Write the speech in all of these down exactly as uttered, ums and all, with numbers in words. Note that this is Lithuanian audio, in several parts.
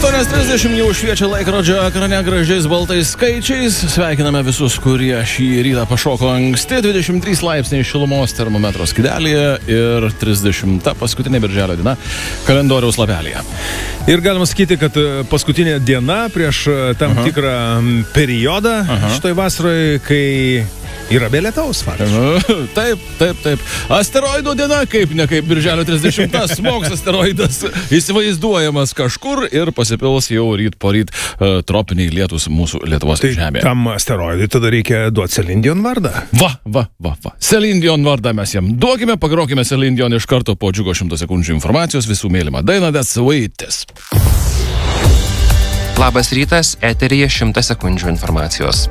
aštuonios trisdešimt jau šviečia laikrodžio ekrane gražiais baltais skaičiais. Sveikiname visus, kurie šį rytą pašoko anksti. dvidešimt trys laipsniai šilumos termometro skydelėje ir trisdešimta paskutinė birželio diena kalendoriaus lapelėje. Ir galima sakyti, kad paskutinė diena prieš tam Aha. tikrą periodą Aha. šitoj vasaroje, kai yra be lietaus, faktiškai. Taip, taip, taip. Asteroidų diena, kaip ne kaip birželio trisdešimta, smogs asteroidas įsivaizduojamas kažkur ir pasipils jau ryt po ryt uh, tropiniai lietus mūsų Lietuvos tai žemėje. Tam asteroidui tada reikia duoti Celine Dion vardą. Va, va, va, va. Celine Dion vardą mes jam duokime, pagrokime Celine Dion iš karto po džiugo šimto sekundžių informacijos visų mėlyma daina That's the Way It Is. Labas rytas, eteryje šimtas sekundžių informacijos.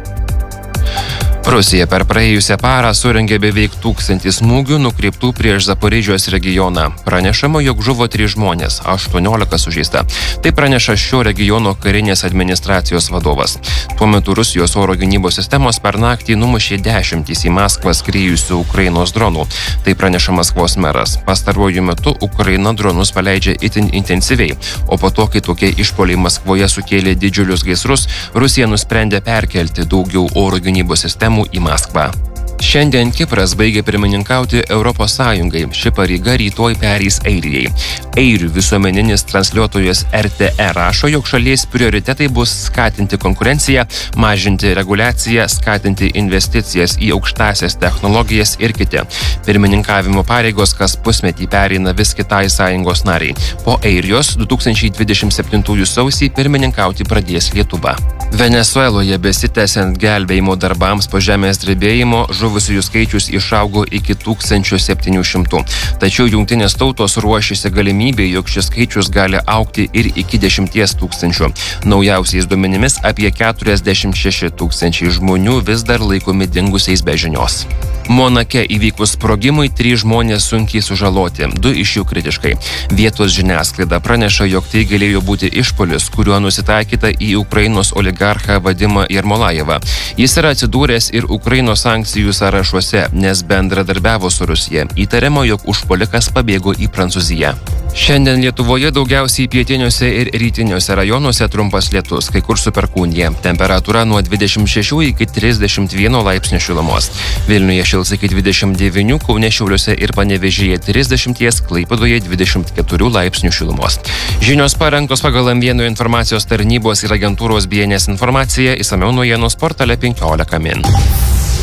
Rusija per praėjusią parą surengė beveik tūkstantį smūgių nukreiptų prieš Zaporižijos regioną. Pranešama, jog žuvo trys žmonės, aštuoniolika sužeista. Tai praneša šio regiono karinės administracijos vadovas. Tuo metu Rusijos oro gynybos sistemos per naktį numušė dešimtys į Maskvą skriejusių Ukrainos dronų. Tai praneša Maskvos meras. Pastaruoju metu Ukraina dronus paleidžia itin intensyviai, o po to, kai tokie išpoliai Maskvoje sukėlė didžiulius gaisrus, Rusija nusprendė perkelti daugiau oro gynybos sistemų į Maskvą. Šiandien Kipras baigė pirmininkauti Europos Sąjungai. Ši pareiga rytoj perės Airijai. Airių visuomeninis transliuotojas R T E rašo, jog šalies prioritetai bus skatinti konkurenciją, mažinti reguliaciją, skatinti investicijas į aukštąsias technologijas ir kiti. Pirmininkavimo pareigos kas pusmetį pereina vis kitai sąjungos nariai. Po Airijos du tūkstančiai dvidešimt septintųjų sausį pirmininkauti pradės Lietuva. Venesueloje besitęsiant gelbėjimo darbams po žemės drebėjimo žuvusiųjų skaičius išaugo iki tūkstančio septynių šimtų. Tačiau jungtinės tautos ruošiasi galimybė, jog šis skaičius gali augti ir iki dešimties tūkstančių. Naujausiais duomenimis apie keturiasdešimt šeši tūkstančiai žmonių vis dar laikomi dingusiais be žinios. Monake įvykus sprogimui trys žmonės sunkiai sužaloti, du iš jų kritiškai. Vietos žiniasklaida praneša, jog tai galėjo būti išpuolis, kuriuo nusitaikyta į Ukrainos oligarchą Vadimą Jermolajevą. Jis yra atsidūręs ir Ukrainos sankcijų sąrašuose, nes bendradarbiavo su Rusija. Įtariama, jog užpuolikas pabėgo į Prancūziją. Šiandien Lietuvoje daugiausiai pietiniuose ir rytiniuose rajonuose trumpas lietus, kai kur su perkūnija. Temperatūra nuo dvidešimt šešių iki trisdešimt vieno laipsnio šilumos. Vilniuje šils iki dvidešimt devynių, Kaune, Šiauliuose ir Panevėžyje trisdešimt, Klaipėdoje dvidešimt keturių laipsnių šilumos. Žinios parengtos pagal M vienas informacijos tarnybos ir agentūros B N S informaciją, išsamiau naujienos portale penkiolika min.